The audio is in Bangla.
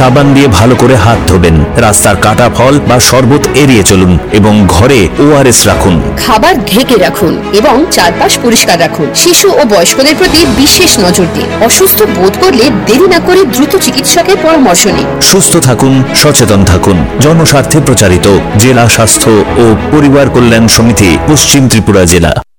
সাবান দিয়ে ভালো করে হাত ধোবেন। রাস্তার কাটা ফল বা শরবত এড়িয়ে চলুন এবং ঘরে ORS রাখুন। খাবার ঢেকে রাখুন এবং চারপাশ পরিষ্কার রাখুন। শিশু ও বয়স্কদের প্রতি বিশেষ নজর দিন। অসুস্থ বোধ করলে দেরি না করে দ্রুত চিকিৎসকের পরামর্শ নিন। সুস্থ থাকুন, সচেতন থাকুন। জনস্বার্থে প্রচারিত জেলা স্বাস্থ্য ও পরিবার কল্যাণ সমিতি, পশ্চিম ত্রিপুরা জেলা।